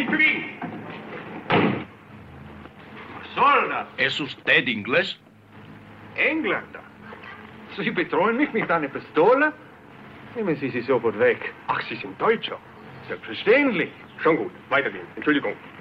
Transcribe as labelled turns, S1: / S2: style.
S1: nicht bewegen! Was soll das?
S2: ¿Es usted inglés?
S1: Engländer? Sie bedrohen mich mit einer Pistole? Nehmen Sie sie sofort weg. Ach, Sie sind Deutscher. Selbstverständlich. Schon gut, weitergehen. Entschuldigung.